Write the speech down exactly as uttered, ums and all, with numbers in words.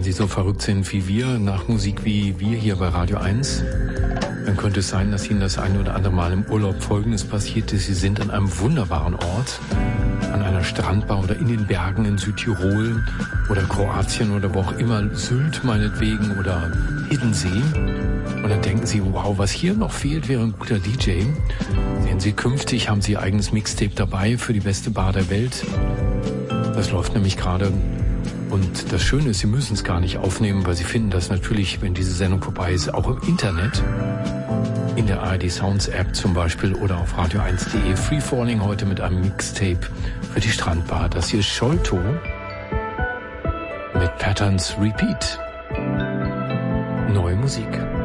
Wenn Sie so verrückt sind wie wir, nach Musik wie wir hier bei Radio eins, dann könnte es sein, dass Ihnen das ein oder andere Mal im Urlaub Folgendes passiert ist. Sie sind an einem wunderbaren Ort, an einer Strandbar oder in den Bergen in Südtirol oder Kroatien oder wo auch immer, Sylt meinetwegen oder Hiddensee. Und dann denken Sie, wow, was hier noch fehlt, wäre ein guter D J. Sehen Sie, künftig haben Sie Ihr eigenes Mixtape dabei für die beste Bar der Welt. Das läuft nämlich gerade. Und das Schöne ist, Sie müssen es gar nicht aufnehmen, weil Sie finden das natürlich, wenn diese Sendung vorbei ist, auch im Internet. In der A R D Sounds App zum Beispiel oder auf radio eins punkt de. Free Falling heute mit einem Mixtape für die Strandbar. Das hier ist Sholto mit Patterns Repeat. Neue Musik.